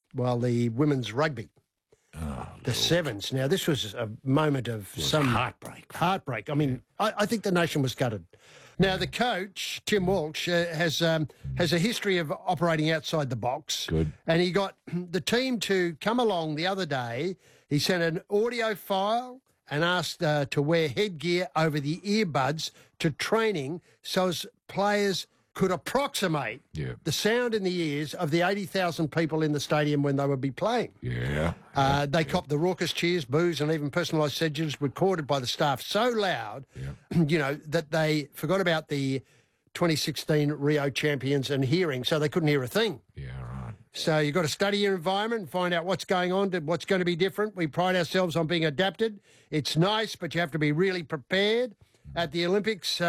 Well, the women's rugby. The Sevens. Now, this was a moment of some heartbreak. I mean, I think the nation was gutted. Now, the coach, Tim Walsh, has a history of operating outside the box. Good. And he got the team to come along the other day. He sent an audio file and asked to wear headgear over the earbuds to training so as players could approximate the sound in the ears of the 80,000 people in the stadium when they would be playing. They copped the raucous cheers, boos and even personalised sedges recorded by the staff so loud, that they forgot about the 2016 Rio champions and hearing, so they couldn't hear a thing. So you've got to study your environment and find out what's going on, what's going to be different. We pride ourselves on being adapted. It's nice, but you have to be really prepared. At the Olympics,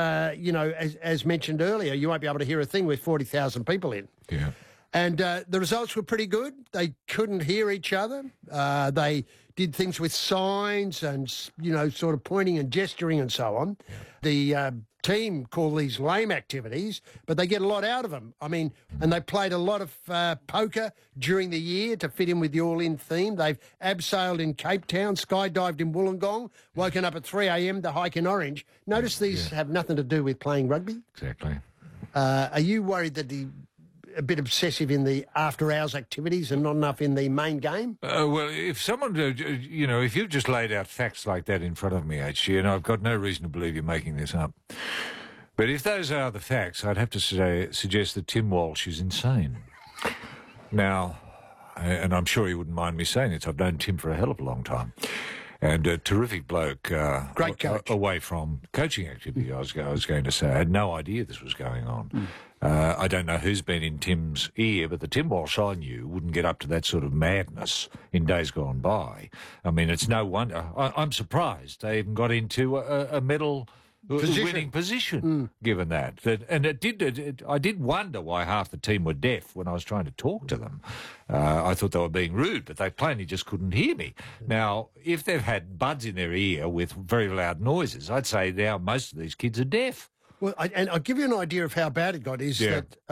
as mentioned earlier, you won't be able to hear a thing with 40,000 people in. And the results were pretty good. They couldn't hear each other. They did things with signs and, sort of pointing and gesturing and so on. The team call these lame activities, but they get a lot out of them. I mean, and they played a lot of poker during the year to fit in with the all-in theme. They've abseiled in Cape Town, skydived in Wollongong, woken up at 3 a.m. to hike in Orange. Notice these have nothing to do with playing rugby. Exactly. Are you worried that a bit obsessive in the after-hours activities and not enough in the main game? Well, if someone, if you've just laid out facts like that in front of me, HG, and I've got no reason to believe you're making this up, but if those are the facts, I'd have to suggest that Tim Walsh is insane. Now, and I'm sure he wouldn't mind me saying this, I've known Tim for a hell of a long time. And a terrific bloke. Great coach. Away from coaching activity, I was going to say. I had no idea this was going on. I don't know who's been in Tim's ear, but the Tim Walsh I knew wouldn't get up to that sort of madness in days gone by. I mean, it's no wonder. I'm surprised they even got into a medal winning position, given that. And I did wonder why half the team were deaf when I was trying to talk to them. I thought they were being rude, but they plainly just couldn't hear me. Now, if they've had buds in their ear with very loud noises, I'd say now most of these kids are deaf. Well, and I'll give you an idea of how bad it got. It's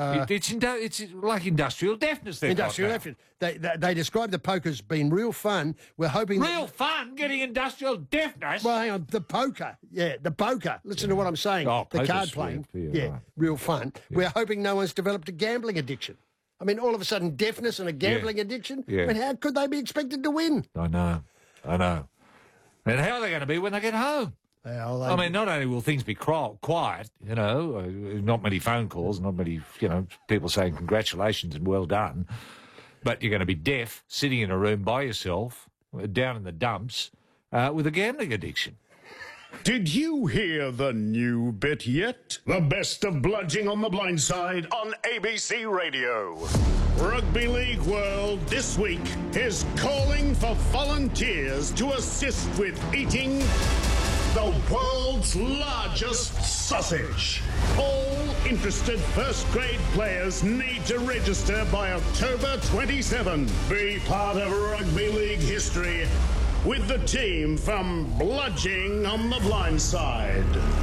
like industrial deafness. Industrial deafness. They describe the poker as being real fun. We're hoping fun getting industrial deafness. Well, hang on, the poker. Yeah, the poker. Listen to what I'm saying. Oh, the card playing. Right. Real fun. Yeah. We're hoping no one's developed a gambling addiction. I mean, all of a sudden, deafness and a gambling addiction. I mean, how could they be expected to win? I know. And how are they going to be when they get home? I mean, not only will things be quiet, not many phone calls, not many, people saying congratulations and well done, but you're going to be deaf, sitting in a room by yourself, down in the dumps, with a gambling addiction. Did you hear the new bit yet? The best of Bludging on the Blind Side on ABC Radio. Rugby League World this week is calling for volunteers to assist with eating the world's largest sausage. All interested first-grade players need to register by October 27. Be part of Rugby League history with the team from Bludging on the Blind Side.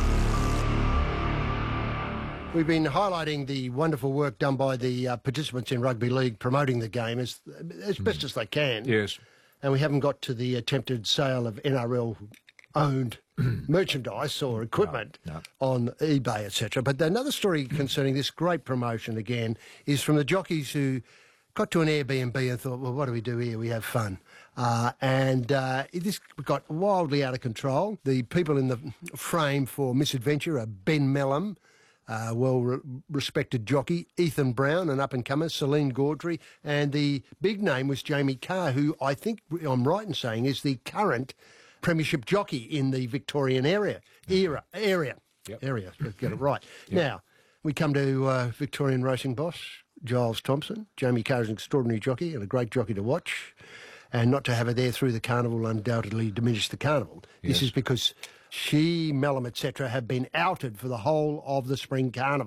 We've been highlighting the wonderful work done by the participants in Rugby League promoting the game as best as they can. Yes. And we haven't got to the attempted sale of NRL-owned merchandise or equipment on eBay, etc. But another story concerning this great promotion, again, is from the jockeys who got to an Airbnb and thought, well, what do we do here? We have fun. This got wildly out of control. The people in the frame for Misadventure are Ben Melham, well-respected jockey, Ethan Brown, an up-and-comer, Celine Gaudry, and the big name was Jamie Carr, who I think I'm right in saying is the current premiership jockey in the Victorian area. Let's get it right. Yep. Now, we come to Victorian racing boss, Giles Thompson. Jamie Carr is an extraordinary jockey and a great jockey to watch. And not to have her there through the carnival undoubtedly diminished the carnival. Yes. This is because she, Melham, etc., have been outed for the whole of the spring carnival.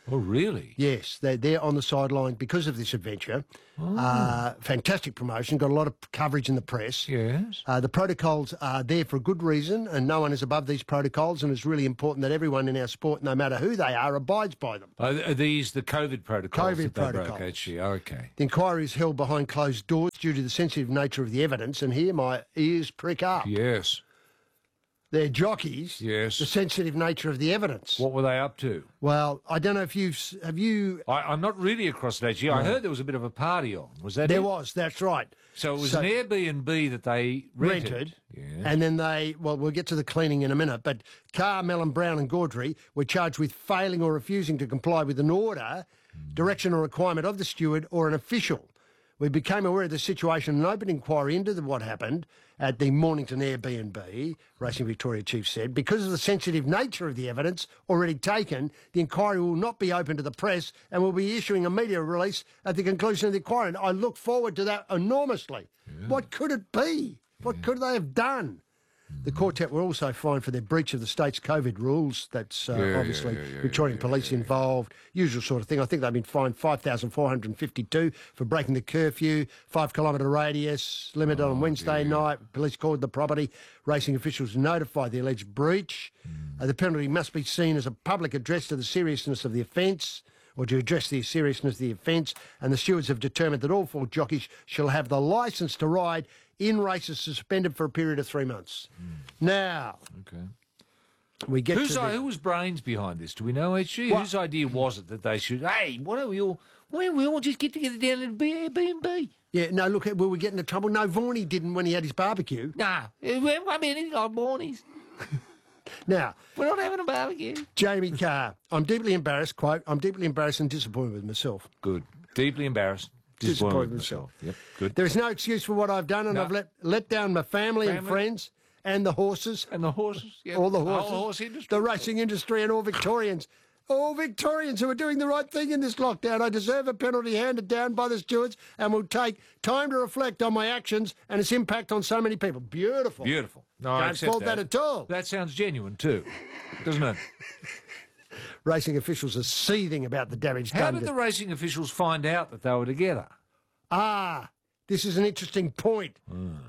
Oh, really? Yes, they're on the sideline because of this adventure. Fantastic promotion, got a lot of coverage in the press. Yes. The protocols are there for a good reason, and no one is above these protocols, and it's really important that everyone in our sport, no matter who they are, abides by them. Are these the COVID protocols COVID that they protocols. broke, actually? Okay. The inquiry is held behind closed doors due to the sensitive nature of the evidence, and here my ears prick up. Yes. They're jockeys. Yes. The sensitive nature of the evidence. What were they up to? Well, I don't know if have you... I'm not really across that, actually. I heard there was a bit of a party on. Was that There it? was, that's right. So it was an Airbnb that they rented. Yes. And then we'll get to the cleaning in a minute, but Carr, Mellon, Brown and Gaudry were charged with failing or refusing to comply with an order, direction or requirement of the steward or an official. We became aware of the situation and opened inquiry into what happened at the Mornington Airbnb, Racing Victoria chief said. Because of the sensitive nature of the evidence already taken, the inquiry will not be open to the press and will be issuing a media release at the conclusion of the inquiry. And I look forward to that enormously. Yeah. What could it be? What could they have done? The quartet were also fined for their breach of the state's COVID rules. That's obviously Victorian police involved, usual sort of thing. I think they've been fined $5,452 for breaking the curfew, 5 kilometre radius, limit on Wednesday night. Police called the property. Racing officials notified the alleged breach. The penalty must be seen as a public address to the seriousness of the offence, or to address the seriousness of the offence, and the stewards have determined that all 4 jockeys shall have the licence to ride in races suspended for a period of 3 months. Now, we get who was brains behind this? Do we know, HG? Whose idea was it that they should, hey, why don't we all just get together down at Airbnb? Yeah, no, look, will we get into trouble? No, Vorney didn't when he had his barbecue. Nah, I mean, it's like Morney's. Now, we're not having a barbecue. Jamie Carr, I'm deeply embarrassed, quote, I'm deeply embarrassed and disappointed with myself. Good. Deeply embarrassed. Disappointed with myself. Yep, good. There is no excuse for what I've done, and I've let down my family and friends and the horses. And the horses, yeah. All the horses. The whole horse industry. The racing industry and all Victorians. All Victorians who are doing the right thing in this lockdown. I deserve a penalty handed down by the stewards and will take time to reflect on my actions and its impact on so many people. Beautiful. Beautiful. No, Don't fault that at all. That sounds genuine too, doesn't it? Racing officials are seething about the damage done. How did the racing officials find out that they were together? This is an interesting point.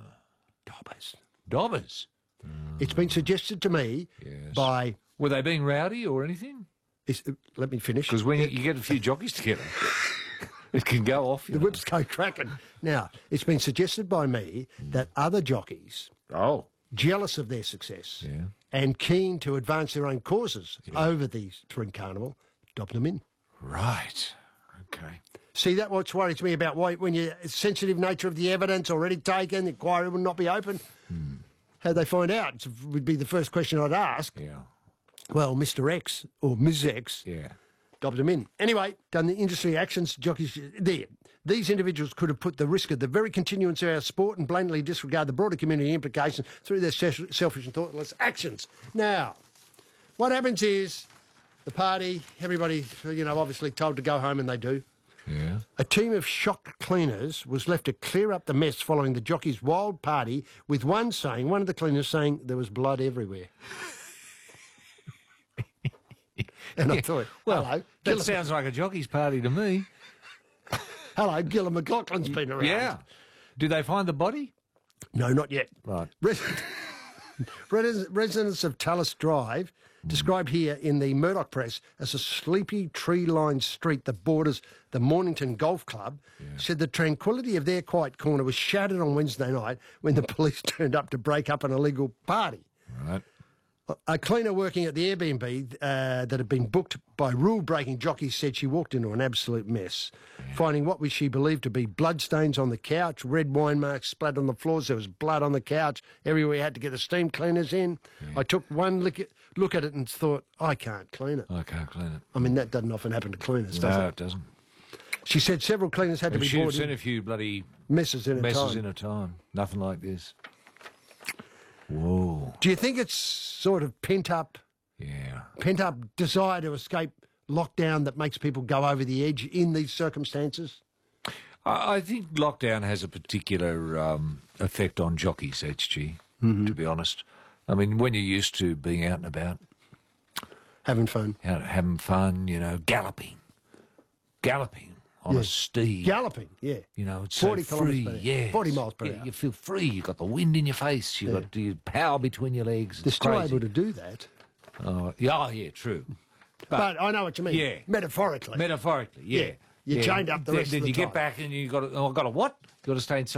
Dobbers? It's been suggested to me by... Were they being rowdy or anything? Let me finish. Because when you get a few jockeys together, it can go off. The whips go cracking. Now, it's been suggested by me that other jockeys, jealous of their success and keen to advance their own causes over the Spring Carnival, dobbed them in. Right. Okay. See, that's what worries me about why, when you sensitive nature of the evidence already taken, the inquiry will not be open. How'd they find out? It would be the first question I'd ask. Yeah. Well, Mr. X or Ms. X dobbed them in. Anyway, done the industry actions, jockeys there. These individuals could have put the risk of the very continuance of our sport and blatantly disregard the broader community implications through their selfish and thoughtless actions. Now, what happens is the party, everybody, obviously told to go home, and they do. Yeah. A team of shock cleaners was left to clear up the mess following the jockeys' wild party, with one of the cleaners saying there was blood everywhere. And I thought, hello. That sounds like a jockey's party to me. Hello, Gillum McLaughlin's been around. Yeah. Did they find the body? No, not yet. Right. Residents of Tallis Drive, described here in the Murdoch Press as a sleepy tree-lined street that borders the Mornington Golf Club, said the tranquility of their quiet corner was shattered on Wednesday night when the police turned up to break up an illegal party. Right. A cleaner working at the Airbnb that had been booked by rule-breaking jockeys said she walked into an absolute mess, finding what she believed to be bloodstains on the couch, red wine marks splattered on the floors. There was blood on the couch. Everywhere you had to get the steam cleaners in. I took one look at it and thought, I can't clean it. I can't clean it. I mean, that doesn't often happen to cleaners, does it? No, it doesn't. She said several cleaners had to be brought in. She'd seen a few bloody messes in a time. Nothing like this. Whoa. Do you think it's sort of pent-up desire to escape lockdown that makes people go over the edge in these circumstances? I think lockdown has a particular effect on jockeys, HG, to be honest. I mean, when you're used to being out and about. Having fun. Having fun, galloping on a steed. Galloping, yeah. It's 40 so free. kilometres per hour. Yeah, 40 miles per hour. You feel free. You've got the wind in your face. You've got the power between your legs. They're It's still crazy. able to do that. Yeah, true. But I know what you mean. Yeah. Metaphorically. Metaphorically, yeah. You're chained up the rest Then of the you time. get back and I've got a what? You've got to stay inside.